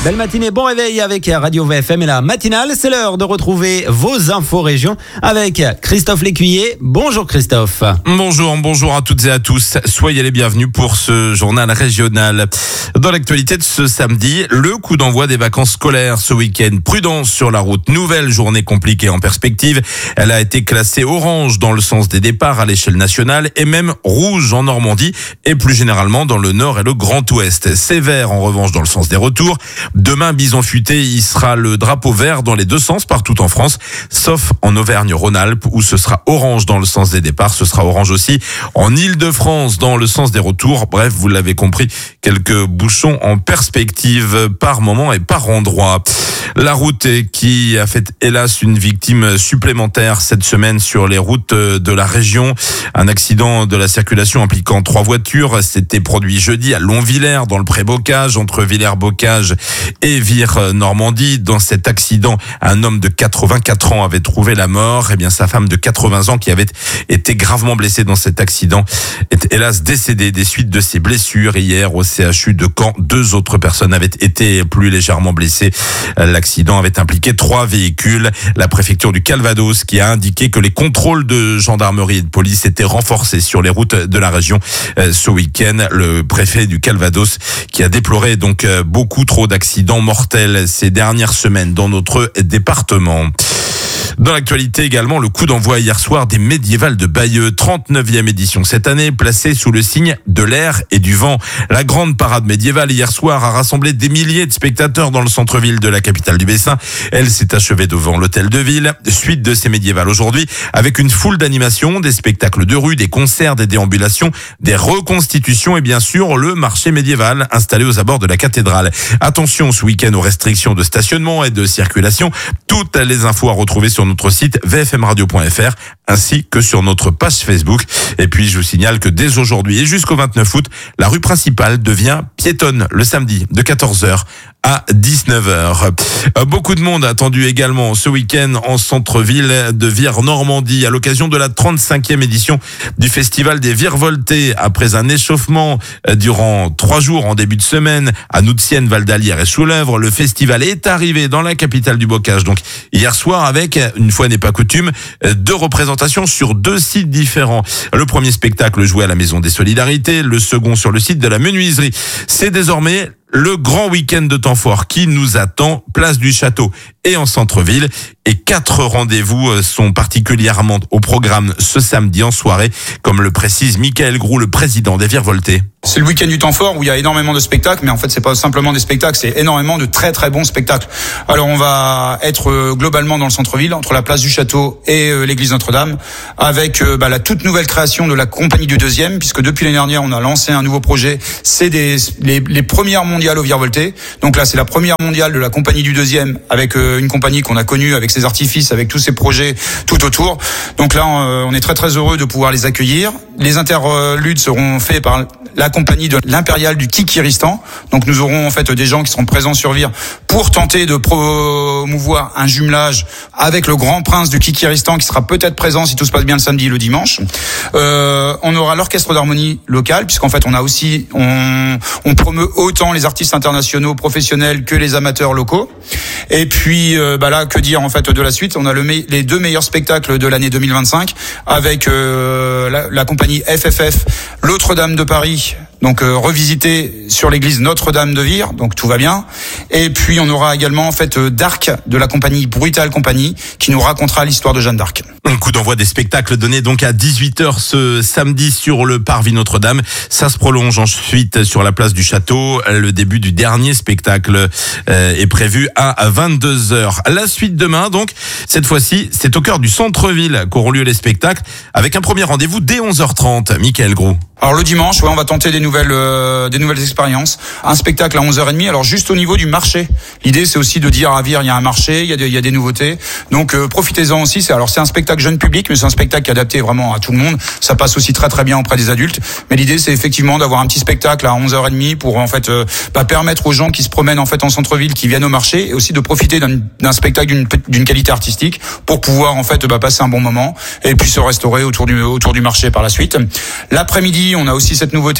Belle matinée, bon réveil avec Radio VFM et la matinale. C'est l'heure de retrouver vos infos régions avec Christophe Lécuyer. Bonjour Christophe. Bonjour à toutes et à tous. Soyez les bienvenus pour ce journal régional. Dans l'actualité de ce samedi, le coup d'envoi des vacances scolaires ce week-end. Prudence sur la route. Nouvelle journée compliquée en perspective. Elle a été classée orange dans le sens des départs à l'échelle nationale et même rouge en Normandie et plus généralement dans le nord et le Grand Ouest. Sévère en revanche dans le sens des retours. Demain, bison futé, il sera le drapeau vert dans les deux sens partout en France, sauf en Auvergne-Rhône-Alpes où ce sera orange dans le sens des départs. Ce sera orange aussi en Île-de-France dans le sens des retours. Bref, vous l'avez compris, quelques bouchons en perspective par moment et par endroit. La route qui a fait hélas une victime supplémentaire cette semaine sur les routes de la région. Un accident de la circulation impliquant 3 voitures s'était produit jeudi à Longvillers dans le Pré-Bocage entre Villers-Bocage et Vire-Normandie. Dans cet accident, un homme de 84 ans avait trouvé la mort. Et bien sa femme de 80 ans qui avait été gravement blessée dans cet accident est hélas décédée des suites de ses blessures. Hier au CHU de Caen, 2 autres personnes avaient été plus légèrement blessées. L'accident avait impliqué 3 véhicules. La préfecture du Calvados qui a indiqué que les contrôles de gendarmerie et de police étaient renforcés sur les routes de la région ce week-end. Le préfet du Calvados qui a déploré donc beaucoup trop d'accidents mortels ces dernières semaines dans notre département. Dans l'actualité également, le coup d'envoi hier soir des Médiévales de Bayeux, 39e édition cette année, placée sous le signe de l'air et du vent. La grande parade médiévale hier soir a rassemblé des milliers de spectateurs dans le centre-ville de la capitale du Bessin. Elle s'est achevée devant l'hôtel de ville. Suite de ces médiévales aujourd'hui, avec une foule d'animations, des spectacles de rue, des concerts, des déambulations, des reconstitutions et bien sûr le marché médiéval installé aux abords de la cathédrale. Attention ce week-end aux restrictions de stationnement et de circulation. Toutes les infos à retrouver sur notre site vfmradio.fr ainsi que sur notre page Facebook. Et puis je vous signale que dès aujourd'hui et jusqu'au 29 août, la rue principale devient piétonne le samedi de 14h à 19h. Beaucoup de monde attendu également ce week-end en centre-ville de Vire-Normandie à l'occasion de la 35e édition du festival des Virevoltés. Après un échauffement durant 3 jours en début de semaine à Noutienne, Val-d'Alière et Soulèvre, le festival est arrivé dans la capitale du Bocage. Donc hier soir avec, une fois n'est pas coutume, 2 représentations sur 2 sites différents. Le premier spectacle joué à la Maison des Solidarités, le second sur le site de la Menuiserie. C'est désormais le grand week-end de temps fort qui nous attend, place du Château et en centre-ville. Et 4 rendez-vous sont particulièrement au programme ce samedi en soirée, comme le précise Michael Groux, le président des Virevoltés. C'est le week-end du temps fort où il y a énormément de spectacles, mais en fait c'est pas simplement des spectacles, c'est énormément de très très bons spectacles. Alors on va être globalement dans le centre-ville, entre la place du Château et l'église Notre-Dame, avec la toute nouvelle création de la compagnie du deuxième, puisque depuis l'année dernière on a lancé un nouveau projet. C'est les premières mondiales au Virevolté. Donc là c'est la première mondiale de la compagnie du deuxième, avec une compagnie qu'on a connue, avec ses artifices, avec tous ses projets tout autour. Donc là on est très très heureux de pouvoir les accueillir. Les interludes seront faits par la compagnie de l'Impérial du Kikiristan. Donc nous aurons en fait des gens qui seront présents sur Vire pour tenter de promouvoir un jumelage avec le grand prince du Kikiristan qui sera peut-être présent si tout se passe bien le samedi et le dimanche. On aura l'orchestre d'harmonie local puisqu'en fait on a aussi on promeut autant les artistes internationaux professionnels que les amateurs locaux. Et puis là que dire en fait de la suite, on a les 2 meilleurs spectacles de l'année 2025 avec la compagnie FFF Notre-Dame de Paris, donc revisité sur l'église Notre-Dame de Vire, donc tout va bien. Et puis on aura également en fait d'Arc de la compagnie Brutal Compagnie qui nous racontera l'histoire de Jeanne d'Arc. Un coup d'envoi des spectacles donné donc à 18h ce samedi sur le parvis Notre-Dame. Ça se prolonge ensuite sur la place du Château. Le début du dernier spectacle est prévu à 22h. La suite demain donc, cette fois-ci, c'est au cœur du centre-ville qu'auront lieu les spectacles avec un premier rendez-vous dès 11h30. Michael Groux. Alors le dimanche, on va tenter des nouvelles expériences. Un spectacle à 11h30. Alors juste au niveau du marché. L'idée c'est aussi de dire à Vire, il y a un marché, il y a des nouveautés. Donc profitez-en aussi. C'est un spectacle jeune public, mais c'est un spectacle qui est adapté vraiment à tout le monde. Ça passe aussi très très bien auprès des adultes. Mais l'idée c'est effectivement d'avoir un petit spectacle à 11h30 pour en fait permettre aux gens qui se promènent en fait en centre-ville, qui viennent au marché, et aussi de profiter d'un spectacle d'une qualité artistique pour pouvoir en fait passer un bon moment et puis se restaurer autour du marché par la suite. L'après-midi, on a aussi cette nouveauté de faire des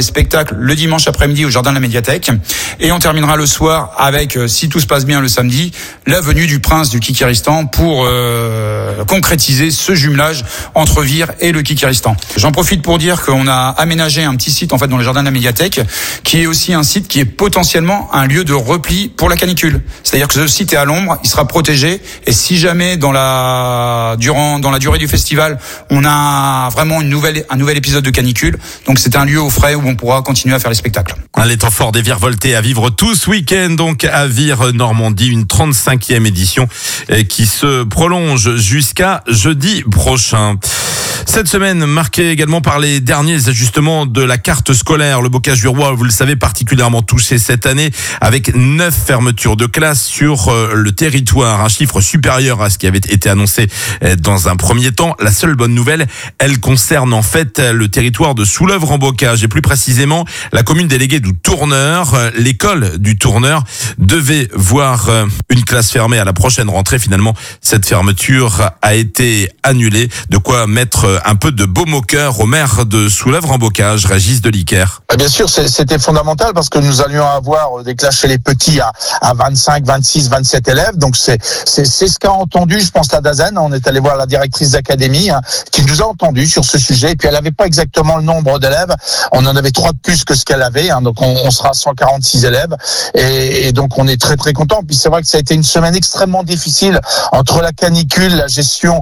spectacles le dimanche après-midi au jardin de la médiathèque. Et on terminera le soir avec, si tout se passe bien le samedi, la venue du prince du Kikiristan pour concrétiser ce jumelage entre Vire et le Kikiristan. J'en profite pour dire qu'on a aménagé un petit site en fait dans le jardin de la médiathèque, qui est aussi un site qui est potentiellement un lieu de repli pour la canicule. C'est-à-dire que ce site est à l'ombre, il sera protégé, et si jamais dans la durée du festival, on a vraiment un nouvel épisode de canicule, donc c'est un lieu au frais où on pourra continuer à faire les spectacles. Les temps forts des Virevoltés à vivre tout ce week-end, donc à Vire Normandie, une 35e édition qui se prolonge jusqu'à jeudi prochain. Cette semaine marquée également par les derniers ajustements de la carte scolaire. Le Bocage du Roi, vous le savez, particulièrement touché cette année avec 9 fermetures de classes sur le territoire, un chiffre supérieur à ce qui avait été annoncé dans un premier temps. La seule bonne nouvelle, elle concerne en fait le territoire de Soulèvre-en-Bocage et plus précisément la commune déléguée du Tourneur. L'école du Tourneur devait voir une classe fermée à la prochaine rentrée. Finalement, cette fermeture a été annulée. De quoi mettre un peu de baume au cœur au maire de Soulèvre-en-Bocage, Régis Deliquer. Bien sûr, c'était fondamental parce que nous allions avoir des classes chez les petits à 25, 26, 27 élèves. Donc c'est ce qu'a entendu, je pense, la DAZEN. On est allé voir la directrice d'académie qui nous a entendu sur ce sujet. Et puis elle n'avait pas exactement le nombre d'élèves. On en avait 3 de plus que ce qu'elle avait. Donc on sera à 146 élèves. Et donc on est très très content. Puis c'est vrai que ça a été une semaine extrêmement difficile entre la canicule, la gestion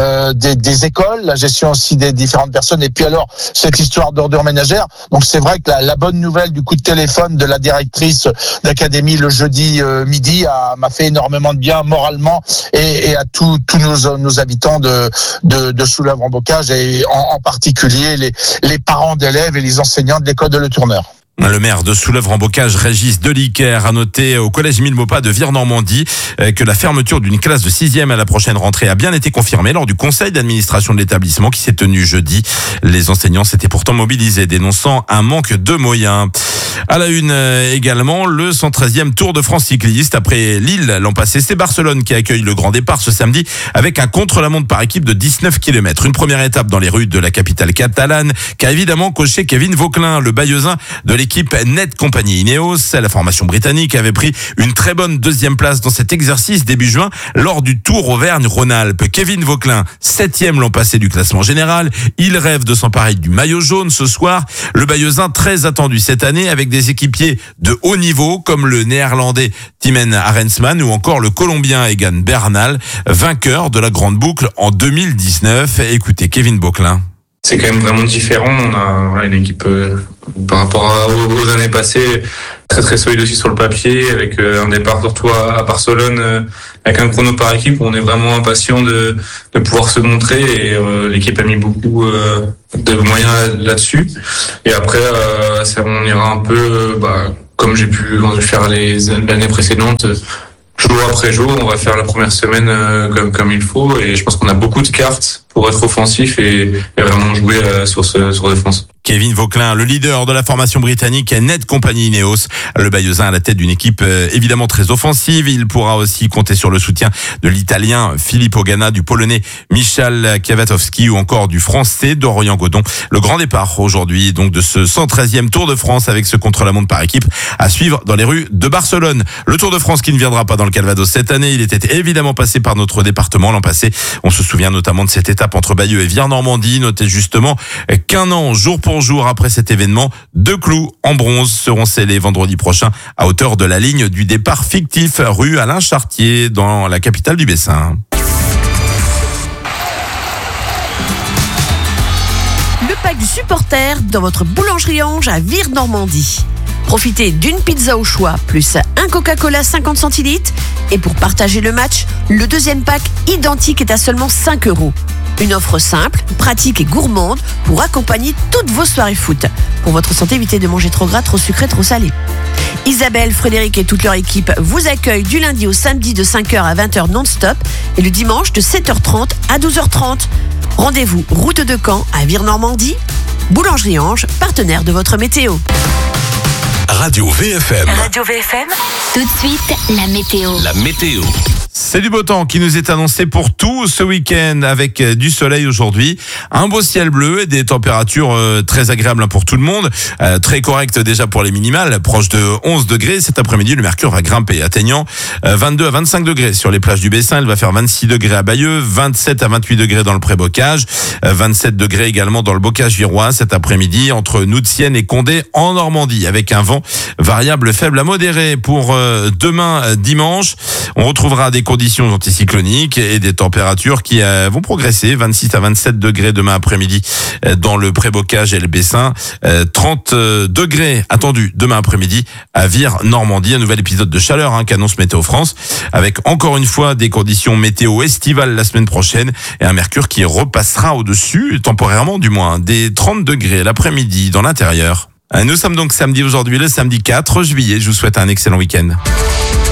des écoles, la gestion aussi des différentes personnes, et puis alors cette histoire d'ordures ménagères. Donc c'est vrai que la bonne nouvelle du coup de téléphone de la directrice d'académie le jeudi midi m'a fait énormément de bien moralement et à tous nos habitants de Soulèvre-en-Bocage, et en particulier les parents d'élèves et les enseignants de l'école de Le Tourneur. Le maire de Soulèvre-en-Bocage, Régis Deliquer, a noté au collège Émile Maupas de Vire-Normandie que la fermeture d'une classe de 6e à la prochaine rentrée a bien été confirmée lors du conseil d'administration de l'établissement qui s'est tenu jeudi. Les enseignants s'étaient pourtant mobilisés, dénonçant un manque de moyens. À la une également, le 113e Tour de France cycliste. Après Lille l'an passé, c'est Barcelone qui accueille le grand départ ce samedi avec un contre-la-montre par équipe de 19 km. Une première étape dans les rues de la capitale catalane qu'a évidemment coché Kevin Vauquelin, le Bayeuxin de l'équipe Net Compagnie Ineos. La formation britannique avait pris une très bonne 2e place dans cet exercice début juin lors du Tour Auvergne-Rhône-Alpes. Kevin Vauquelin, 7e l'an passé du classement général. Il rêve de s'emparer du maillot jaune ce soir. Le Bayeuxin très attendu cette année avec des équipiers de haut niveau comme le néerlandais Timen Arensman ou encore le colombien Egan Bernal, vainqueur de la grande boucle en 2019. Écoutez Kevin Vauquelin. C'est quand même vraiment différent. On a une équipe par rapport aux années passées très très solide aussi sur le papier, avec un départ surtout à Barcelone avec un chrono par équipe où on est vraiment impatient de pouvoir se montrer, et l'équipe a mis beaucoup de moyens là-dessus. Et après on ira un peu comme j'ai pu faire l'année précédente. Jour après jour, on va faire la première semaine comme il faut, et je pense qu'on a beaucoup de cartes pour être offensif et vraiment jouer sur défense. Kevin Vauquelin, le leader de la formation britannique Net Compagnie Ineos, le Bayeuxin à la tête d'une équipe évidemment très offensive. Il pourra aussi compter sur le soutien de l'Italien Filippo Ganna, du Polonais Michal Kwiatkowski ou encore du Français Dorian Godon. Le grand départ aujourd'hui donc de ce 113e Tour de France avec ce contre-la-montre par équipe à suivre dans les rues de Barcelone. Le Tour de France qui ne viendra pas dans le Calvados cette année, il était évidemment passé par notre département l'an passé. On se souvient notamment de cette étape entre Bayeux et Vire-Normandie. Notez justement qu'un an, jour pour jour après cet événement, 2 clous en bronze seront scellés vendredi prochain à hauteur de la ligne du départ fictif rue Alain Chartier dans la capitale du Bessin. Le pack du supporter dans votre boulangerie Ange à Vire-Normandie. Profitez d'une pizza au choix, plus un Coca-Cola 50 centilitres. Et pour partager le match, le deuxième pack identique est à seulement 5 €. Une offre simple, pratique et gourmande pour accompagner toutes vos soirées foot. Pour votre santé, évitez de manger trop gras, trop sucré, trop salé. Isabelle, Frédéric et toute leur équipe vous accueillent du lundi au samedi de 5h à 20h non-stop et le dimanche de 7h30 à 12h30. Rendez-vous route de Caen à Vire-Normandie. Boulangerie Ange, partenaire de votre météo. Radio VFM. Radio VFM. Tout de suite, la météo. La météo. C'est du beau temps qui nous est annoncé pour tout ce week-end avec du soleil aujourd'hui, un beau ciel bleu et des températures très agréables pour tout le monde, très correctes déjà pour les minimales, proche de 11 degrés. Cet après-midi, le mercure va grimper, atteignant 22 à 25 degrés sur les plages du Bessin. Il va faire 26 degrés à Bayeux, 27 à 28 degrés dans le Pré-Bocage, 27 degrés également dans le Bocage virois cet après-midi entre Noutienne et Condé en Normandie, avec un vent variable faible à modéré. Pour demain dimanche, on retrouvera des conditions anticycloniques et des températures qui vont progresser. 26 à 27 degrés demain après-midi dans le Pré-Bocage et le Bessin. 30 degrés attendus demain après-midi à Vire, Normandie. Un nouvel épisode de chaleur qu'annonce Météo France, avec encore une fois des conditions météo estivales la semaine prochaine et un mercure qui repassera au-dessus, temporairement du moins, des 30 degrés l'après-midi dans l'intérieur. Nous sommes donc samedi aujourd'hui, le samedi 4 juillet. Je vous souhaite un excellent week-end.